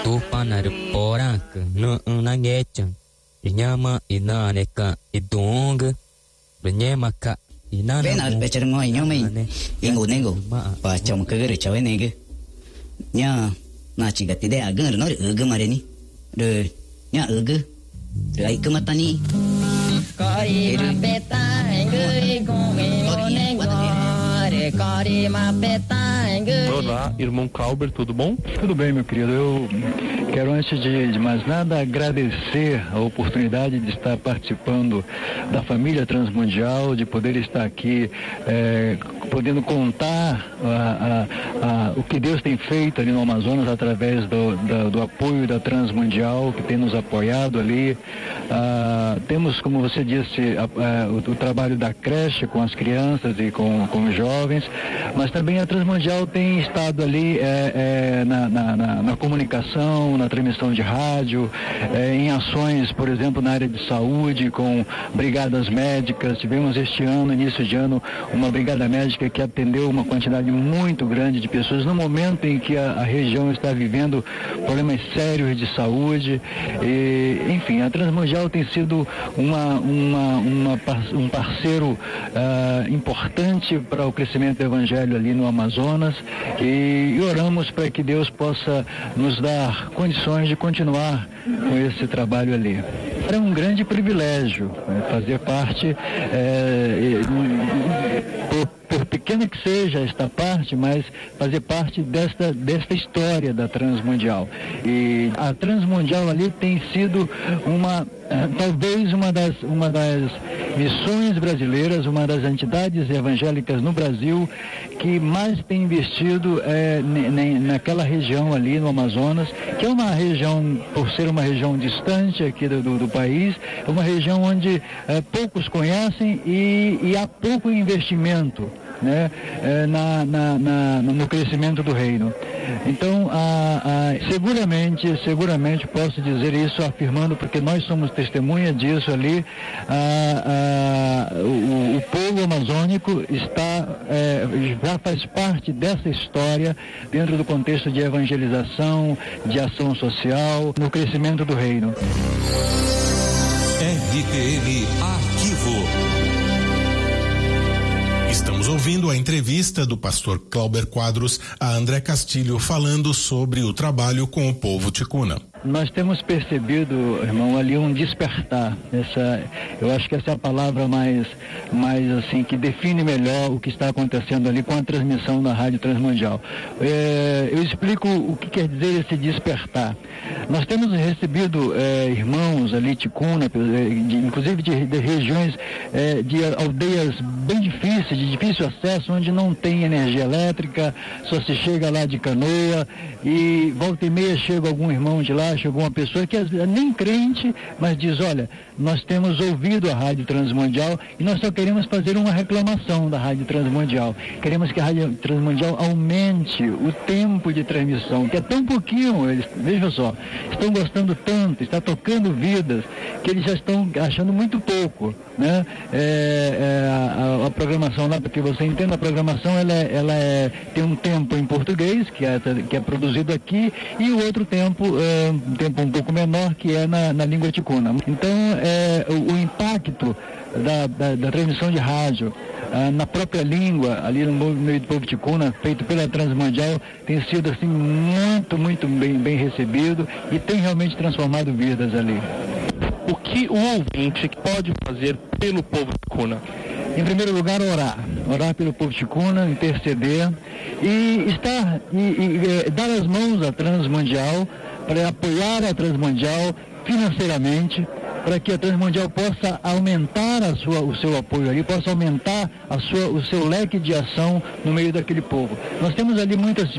Tupanar poranka no unangecha. Inyama inaneka idong. Benyemaka inana. Benar becer ngoi nyomai. Ingu nengu. Pa chom kagere chawe nege. Nya na chiga tide agar nor uge mareni. De nya uge. Rai kematani. Kari mapeta ngui gongi negore. Kari mapeta. Olá, irmão Clauber, tudo bom? Tudo bem, meu querido. Eu quero, antes de mais nada, agradecer a oportunidade de estar participando da família Transmundial, de poder estar aqui, podendo contar o que Deus tem feito ali no Amazonas através do apoio da Transmundial, que tem nos apoiado ali. Temos, como você disse, o trabalho da creche com as crianças e com os jovens, mas também a Transmundial tem estado ali na comunicação, na transmissão de rádio, em ações, por exemplo, na área de saúde, com brigadas médicas. Tivemos este ano, início de ano, uma brigada médica que atendeu uma quantidade muito grande de pessoas no momento em que a região está vivendo problemas sérios de saúde. E, enfim, a Transmundial tem sido um parceiro importante para o crescimento do evangelho ali no Amazonas, e oramos para que Deus possa nos dar condições de continuar com esse trabalho ali. É um grande privilégio fazer parte, por pequena que seja esta parte, mas fazer parte desta história da Transmundial. E a Transmundial ali tem sido talvez uma das missões brasileiras, uma das entidades evangélicas no Brasil que mais tem investido naquela região ali no Amazonas, que é uma região, por ser uma região distante aqui do país, é uma região onde poucos conhecem e há pouco investimento, né, no crescimento do reino. Então, seguramente posso dizer isso afirmando, porque nós somos testemunha disso ali. O povo amazônico já faz parte dessa história dentro do contexto de evangelização, de ação social, no crescimento do reino. RTM Arquivo. Estamos ouvindo a entrevista do pastor Clauber Quadros a André Castilho falando sobre o trabalho com o povo ticuna. Nós temos percebido, irmão, ali um despertar. Eu acho que essa é a palavra mais assim, que define melhor o que está acontecendo ali com a transmissão da Rádio Transmundial. Eu explico o que quer dizer esse despertar. Nós temos recebido irmãos ali, ticuna, inclusive de regiões, de aldeias bem difíceis, de difícil acesso, onde não tem energia elétrica, só se chega lá de canoa, e volta e meia chega algum irmão de lá, chegou uma pessoa que é nem crente, mas diz: olha, nós temos ouvido a Rádio Transmundial e nós só queremos fazer uma reclamação da Rádio Transmundial. Queremos que a Rádio Transmundial aumente o tempo de transmissão, que é tão pouquinho. Eles, veja só, estão gostando tanto, está tocando vidas, que eles já estão achando muito pouco, né? A programação lá, porque você entende, a programação ela tem um tempo em português, que é produzido aqui, e o outro tempo, um tempo um pouco menor, que é na língua ticuna. Então, o impacto da transmissão de rádio na própria língua, ali no meio do povo ticuna, feito pela Transmundial, tem sido assim muito bem recebido e tem realmente transformado vidas ali. O que o ouvinte pode fazer pelo povo ticuna? Em primeiro lugar, orar pelo povo ticuna, interceder e dar as mãos à Transmundial, para apoiar a Transmundial financeiramente, para que a Transmundial possa aumentar o seu apoio ali, possa aumentar o seu leque de ação no meio daquele povo. Nós temos ali muitos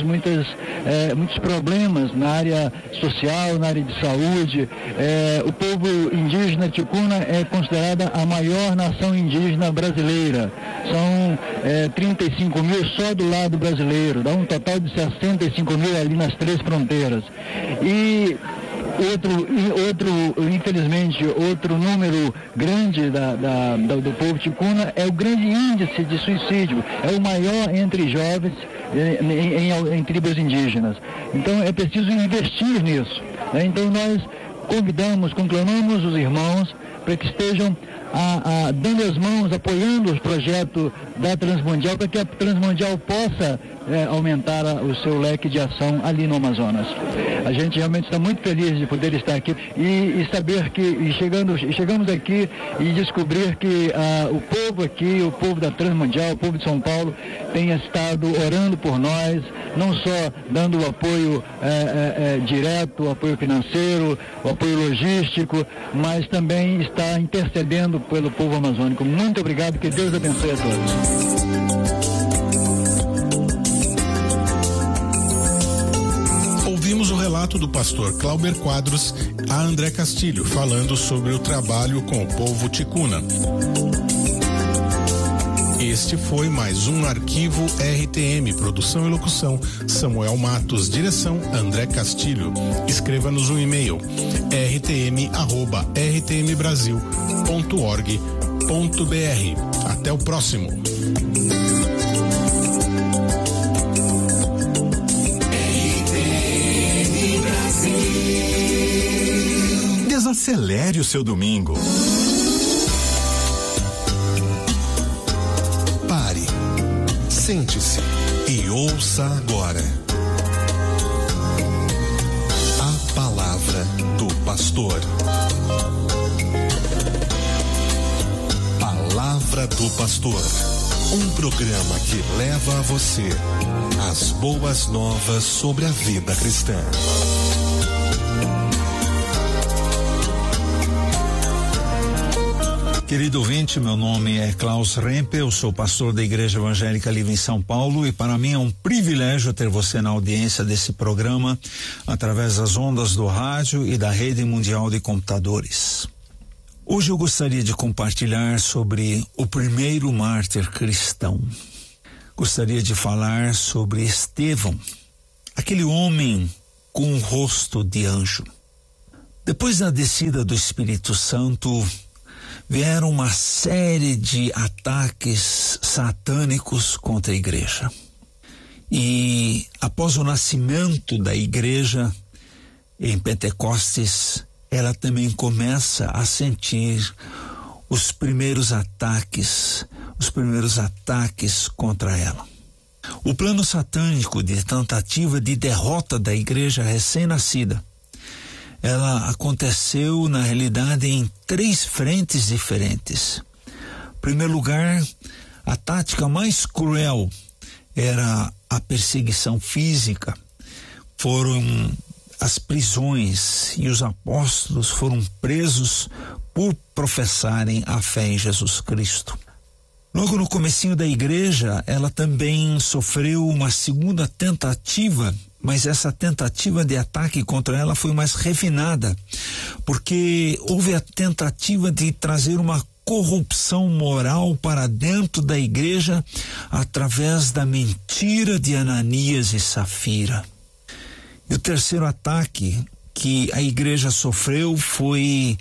problemas na área social, na área de saúde. O povo indígena ticuna é considerada a maior nação indígena brasileira. São 35 mil só do lado brasileiro, dá um total de 65 mil ali nas 3 fronteiras. E infelizmente, outro número grande do povo ticuna é o grande índice de suicídio. É o maior entre jovens, em tribos indígenas. Então é preciso investir nisso, né? Então nós conclamamos os irmãos para que estejam dando as mãos, apoiando o projeto da Transmundial, para que a Transmundial possa aumentar o seu leque de ação ali no Amazonas. A gente realmente está muito feliz de poder estar aqui e saber que chegamos aqui e descobrir que o povo aqui, o povo da Transmundial, o povo de São Paulo, tem estado orando por nós, não só dando o apoio direto, o apoio financeiro, o apoio logístico, mas também está intercedendo pelo povo amazônico. Muito obrigado, que Deus abençoe a todos. Ouvimos o relato do pastor Clauber Quadros a André Castilho, falando sobre o trabalho com o povo ticuna. Este foi mais um Arquivo RTM, produção e locução Samuel Matos, direção André Castilho. Escreva-nos um e-mail rtm@rtmbrasil.org.br. Até o próximo. Desacelere o seu domingo. Pare, sente-se e ouça agora a palavra do pastor. Palavra do Pastor, um programa que leva a você as boas novas sobre a vida cristã. Querido ouvinte, meu nome é Klaus Rempe, eu sou pastor da Igreja Evangélica Livre em São Paulo e para mim é um privilégio ter você na audiência desse programa através das ondas do rádio e da rede mundial de computadores. Hoje eu gostaria de compartilhar sobre o primeiro mártir cristão. Gostaria de falar sobre Estevão, aquele homem com um rosto de anjo. Depois da descida do Espírito Santo, vieram uma série de ataques satânicos contra a igreja. E após o nascimento da igreja em Pentecostes, ela também começa a sentir os primeiros ataques contra ela. O plano satânico de tentativa de derrota da igreja recém-nascida, ela aconteceu, na realidade, em 3 frentes diferentes. Em primeiro lugar, a tática mais cruel era a perseguição física. Foram as prisões e os apóstolos foram presos por professarem a fé em Jesus Cristo. Logo no comecinho da igreja, ela também sofreu uma segunda tentativa, mas essa tentativa de ataque contra ela foi mais refinada, porque houve a tentativa de trazer uma corrupção moral para dentro da igreja através da mentira de Ananias e Safira. E o terceiro ataque que a igreja sofreu foi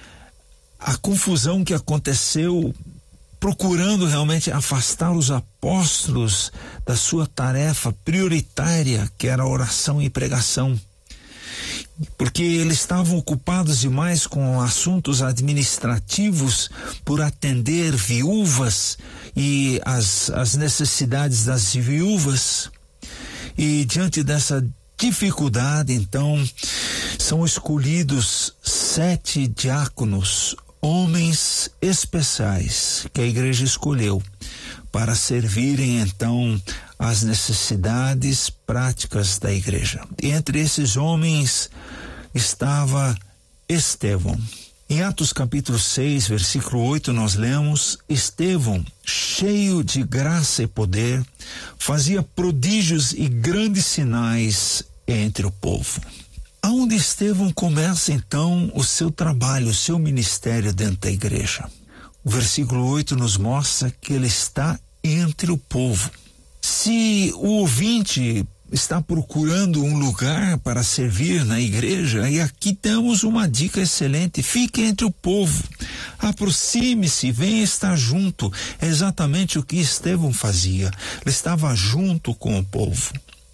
a confusão que aconteceu procurando realmente afastar os apóstolos da sua tarefa prioritária, que era a oração e pregação. Porque eles estavam ocupados demais com assuntos administrativos por atender viúvas e as necessidades das viúvas. E diante dessa dificuldade, então, são escolhidos 7 diáconos, homens especiais que a igreja escolheu para servirem então às necessidades práticas da igreja. E entre esses homens estava Estevão. Em Atos capítulo 6, versículo 8, nós lemos: Estevão, cheio de graça e poder, fazia prodígios e grandes sinais entre o povo. Aonde Estevão começa então o seu trabalho, o seu ministério dentro da igreja? O versículo 8 nos mostra que ele está entre o povo. Se o ouvinte está procurando um lugar para servir na igreja, e aqui temos uma dica excelente: fique entre o povo. Aproxime-se, venha estar junto. É exatamente o que Estevão fazia. Ele estava junto com o povo.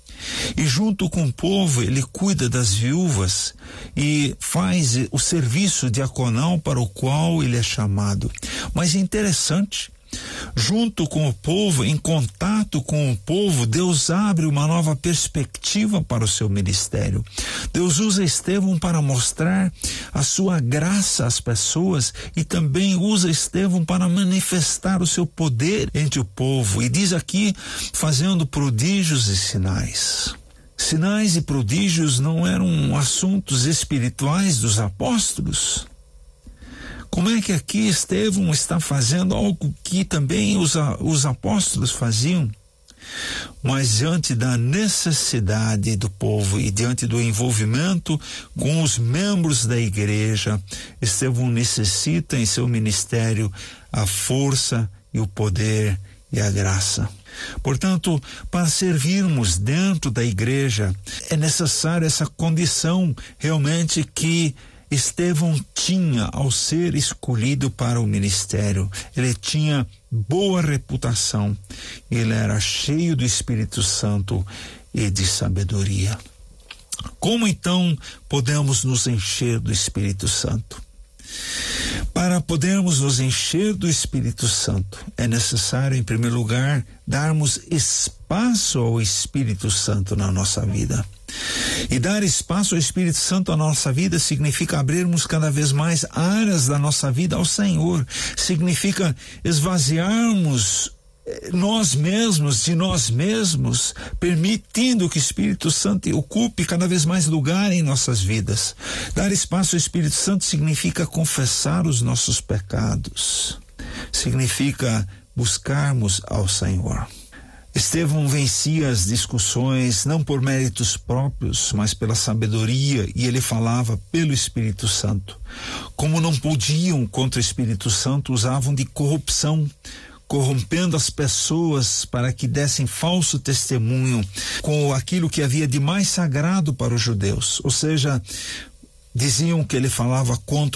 E junto com o povo ele cuida das viúvas e faz o serviço diaconal para o qual ele é chamado. Mas é interessante, junto com o povo, em contato com o povo, Deus abre uma nova perspectiva para o seu ministério. Deus usa Estevão para mostrar a sua graça às pessoas e também usa Estevão para manifestar o seu poder entre o povo. E diz aqui, fazendo prodígios e sinais. Sinais e prodígios não eram assuntos espirituais dos apóstolos? Como é que aqui Estevão está fazendo algo que também os apóstolos faziam? Mas diante da necessidade do povo e diante do envolvimento com os membros da igreja, Estevão necessita em seu ministério a força e o poder e a graça. Portanto, para servirmos dentro da igreja, é necessário essa condição realmente que Estevão tinha ao ser escolhido para o ministério. Ele tinha boa reputação, ele era cheio do Espírito Santo e de sabedoria. Como então podemos nos encher do Espírito Santo? Para podermos nos encher do Espírito Santo, é necessário, em primeiro lugar, darmos espaço ao Espírito Santo na nossa vida. E dar espaço ao Espírito Santo na nossa vida significa abrirmos cada vez mais áreas da nossa vida ao Senhor. Significa esvaziarmos nós mesmos de nós mesmos, permitindo que o Espírito Santo ocupe cada vez mais lugar em nossas vidas. Dar espaço ao Espírito Santo significa confessar os nossos pecados. Significa buscarmos ao Senhor. Estevão vencia as discussões não por méritos próprios, mas pela sabedoria, e ele falava pelo Espírito Santo. Como não podiam contra o Espírito Santo, usavam de corrupção, corrompendo as pessoas para que dessem falso testemunho com aquilo que havia de mais sagrado para os judeus. Ou seja, diziam que ele falava contra